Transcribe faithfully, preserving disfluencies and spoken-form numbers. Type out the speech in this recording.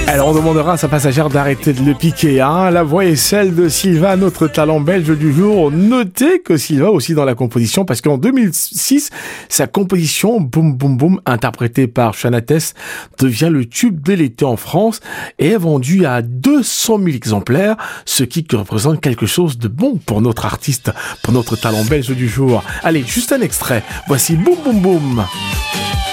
Alors on demandera à sa passagère d'arrêter de le piquer. Hein. La voix est celle de Sylvain, notre talent belge du jour. Notez que Sylvain aussi dans la composition, parce qu'en deux mille six, sa composition Boum Boum Boum, interprétée par Chana Tess, devient le tube de l'été en France et est vendue à deux cent mille exemplaires, ce qui représente quelque chose de bon pour notre artiste, pour notre talent belge du jour. Allez, juste un extrait. Voici Boum Boum Boum.